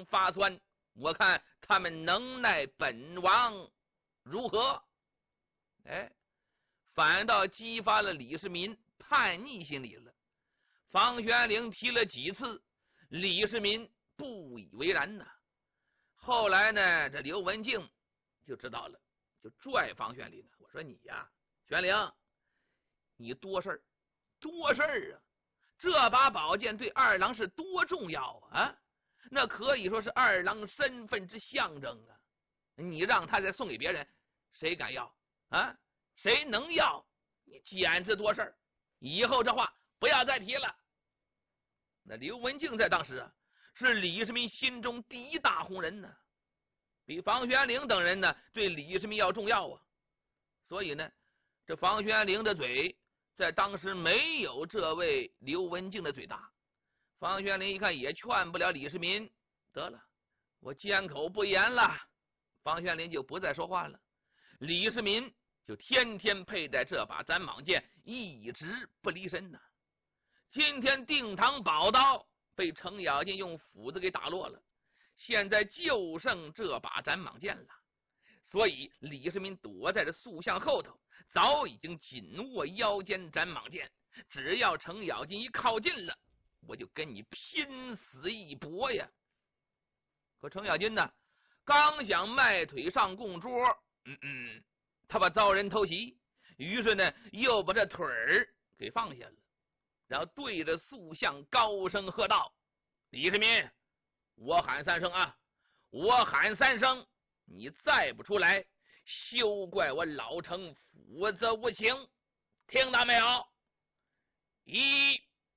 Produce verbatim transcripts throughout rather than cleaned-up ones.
发酸，我看他们能耐本王如何？哎，反倒激发了李世民叛逆心理了。房玄龄提了几次，李世民不以为然呐。后来呢，这刘文静就知道了，就拽房玄龄。我说你呀，玄龄，你多事儿，多事儿啊！这把宝剑对二郎是多重要啊！那可以说是二郎身份之象征啊！你让他再送给别人，谁敢要啊？谁能要？你简直多事儿！以后这话不要再提了。那刘文静在当时啊，是李世民心中第一大红人呢，比房玄龄等人呢对李世民要重要啊。所以呢，这房玄龄的嘴在当时没有这位刘文静的嘴大。房玄龄一看也劝不了李世民，得了，我缄口不言了。房玄龄就不再说话了。李世民就天天佩戴这把斩蟒剑，一直不离身呐。今天定堂宝刀被程咬金用斧子给打落了，现在就剩这把斩蟒剑了。所以李世民躲在这塑像后头，早已经紧握腰间斩蟒剑，只要程咬金一靠近了，我就跟你拼死一搏呀！可程咬金呢，刚想迈腿上供桌，嗯嗯，他怕遭人偷袭，于是呢，又把这腿儿给放下了，然后对着塑像高声喝道：“李世民，我喊三声啊，我喊三声！你再不出来，休怪我老程负责无情，听到没有？一、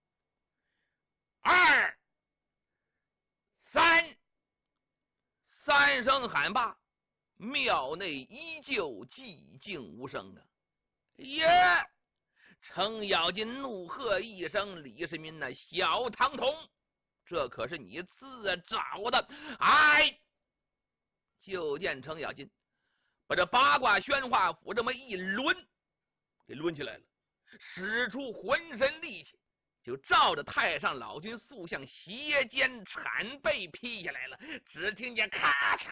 二、三！”三声喊罢，庙内依旧寂静无声啊！耶！程咬金怒喝一声：“李世民那小唐童，这可是你自找的！”哎！就见程咬金把这八卦宣化斧这么一抡，给抡起来了，使出浑身力气，就照着太上老君塑像斜肩铲背劈下来了。只听见咔嚓，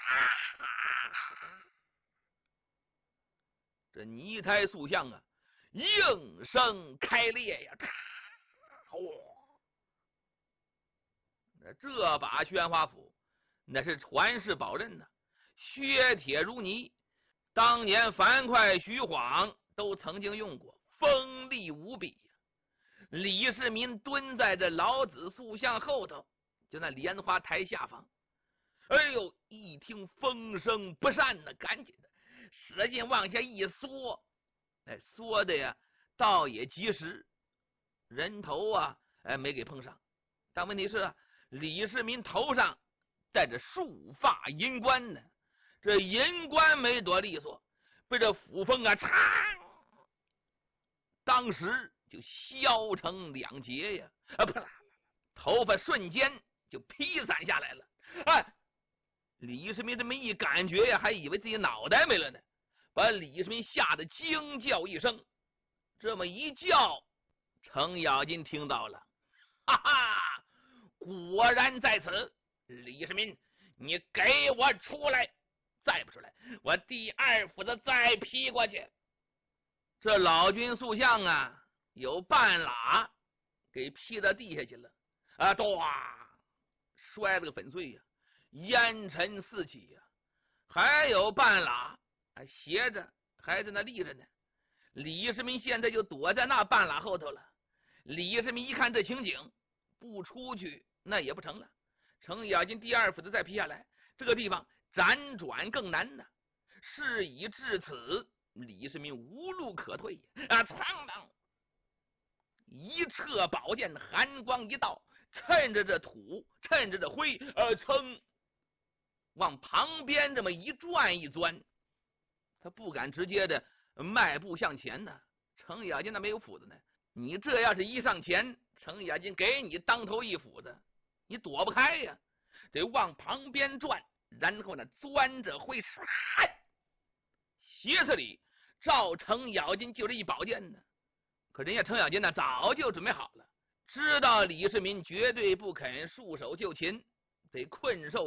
这泥胎塑像啊，应声开裂呀！哇！那这把宣花斧那是传世宝刃呢，削铁如泥，当年樊哙、徐晃都曾经用过，锋利无比呀。李世民蹲在这老子塑像后头，就那莲花台下方。哎呦，一听风声不善呢，赶紧的使劲往下一缩，哎，缩的呀，倒也及时，人头啊，哎，没给碰上。但问题是啊，李世民头上戴着束发银冠呢，这银冠没多利索，被这斧锋啊，嚓，当时就削成两截呀！啊，啪啦，头发瞬间就披散下来了。哎，李世民这么一感觉呀，还以为自己脑袋没了呢，把李世民吓得惊叫一声。这么一叫，程咬金听到了，哈哈，果然在此！李世民，你给我出来！再不出来，我第二斧子再劈过去。这老君塑像啊，有半拉给劈到地下去了啊！咚，摔了个粉碎呀、啊，烟尘四起呀、啊。还有半拉啊，斜着还在那立着呢。李世民现在就躲在那半拉后头了。李世民一看这情景，不出去那也不成了。程咬金第二斧子再劈下来，这个地方辗转更难呢。事已至此，李世民无路可退啊！苍当，一撤宝剑，寒光一道，趁着这土，趁着这灰，呃，噌，往旁边这么一转一钻，他不敢直接的迈步向前呢。程咬金那没有斧子呢，你这要是一上前，程咬金给你当头一斧子，你躲不开呀，得往旁边转，然后呢钻着灰，斜刺里照程咬金就这一宝剑呢。可人家程咬金呢早就准备好了，知道李世民绝对不肯束手就擒，得困兽